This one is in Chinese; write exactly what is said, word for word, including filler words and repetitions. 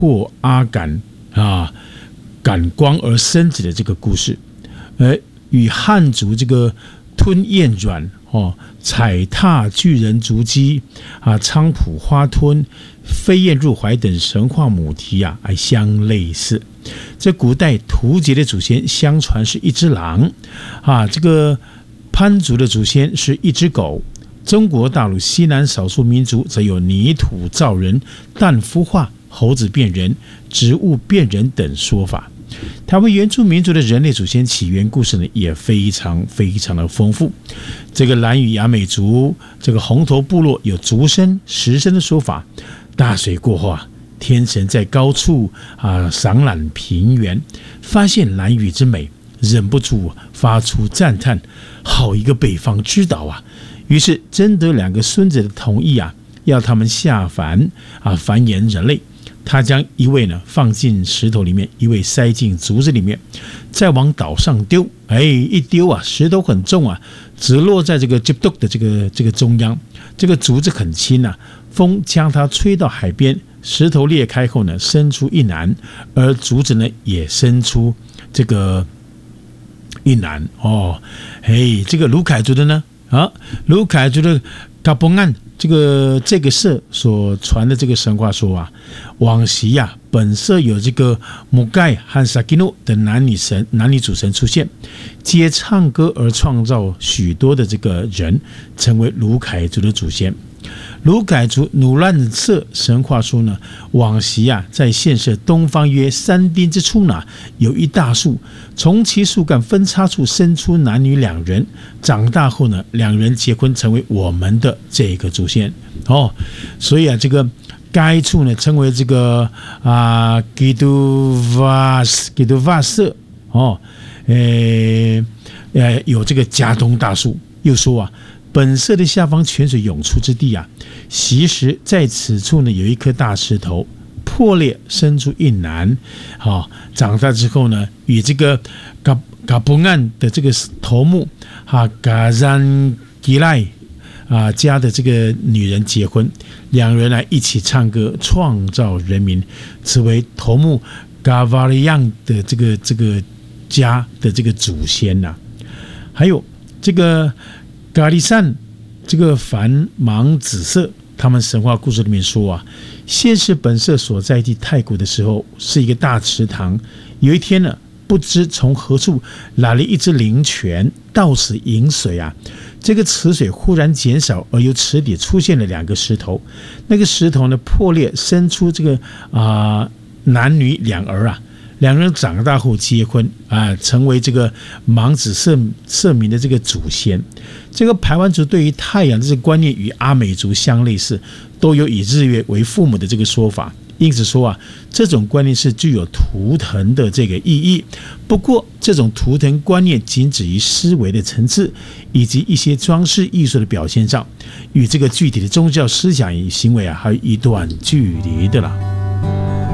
过阿敢啊感光而生子的这个故事，而与汉族这个吞燕卵哦、踩踏巨人足迹啊、菖蒲花吞、飞燕入怀等神话母题啊，还相类似。这古代屠劫的祖先相传是一只狼啊，这个潘族的祖先是一只狗。中国大陆西南少数民族则有泥土造人、蛋孵化、猴子变人、植物变人等说法。台湾原住民族的人类祖先起源故事呢，也非常非常的丰富。这个兰屿雅美族这个红头部落有足生、石生的说法。大水过后啊，天神在高处啊赏览平原，发现兰屿之美，忍不住发出赞叹：好一个北方之岛啊！于是征得两个孙子的同意啊，要他们下凡啊繁衍人类。他将一位呢放进石头里面，一位塞进竹子里面，再往岛上丢。哎，一丢啊，石头很重啊，只落在这个吉卜的这个这个中央。这个竹子很轻啊，风将它吹到海边，石头裂开后呢，生出一男，而竹子呢也生出这个一男哦。哎，这个卢凯族的呢啊，卢凯族的嘎嘣岸。这个这个社所传的这个神话说啊，往昔啊，本社有这个母盖和萨基诺的男女神、男女主神出现，皆唱歌而创造许多的这个人，成为卢凯族的祖先。卢凯族努兰社神话说呢，往昔啊，在县社东方约三丁之处呢，有一大树，从其树干分叉处生出男女两人，长大后呢，两人结婚，成为我们的这个祖先哦。所以啊，这个该处呢，称为这个啊基督瓦基督瓦社哦，呃呃，有这个加东大树，又说啊。本社的下方泉水涌出之地啊，其实在此处呢有一颗大石头破裂，生出一男，好、哦、长大之后呢，与这个嘎嘎布岸的这个头目哈嘎然吉赖啊家的这个女人结婚，两人来一起唱歌，创造人民，此为头目嘎瓦利样的这个这个家的这个祖先呐、啊。还有这个。咖喱善这个繁忙紫色，他们神话故事里面说啊，先是本社所在地太古的时候是一个大池塘，有一天呢，不知从何处来了一只灵泉，到此饮水啊，这个池水忽然减少，而由池底出现了两个石头，那个石头呢破裂，生出这个啊、呃、男女两儿啊。两人长大后结婚啊，成为这个芒子社社民的这个祖先。这个排湾族对于太阳的这个观念与阿美族相类似，都有以日月为父母的这个说法。因此说啊，这种观念是具有图腾的这个意义。不过，这种图腾观念仅止于思维的层次，以及一些装饰艺术的表现上，与这个具体的宗教思想与行为啊，还有一段距离的了。